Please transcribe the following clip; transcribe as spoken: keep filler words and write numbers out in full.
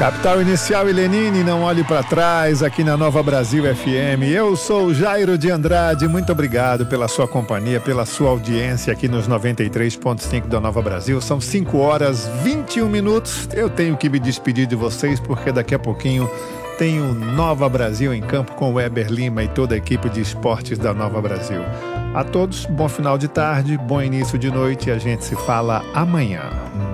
Capital Inicial e Lenine, não olhe para trás, aqui na Nova Brasil F M. Eu sou o Jairo de Andrade, muito obrigado pela sua companhia, pela sua audiência aqui nos noventa e três ponto cinco da Nova Brasil. São cinco horas e vinte e um minutos. Eu tenho que me despedir de vocês porque daqui a pouquinho tem o Nova Brasil em campo com o Weber Lima e toda a equipe de esportes da Nova Brasil. A todos, bom final de tarde, bom início de noite e a gente se fala amanhã.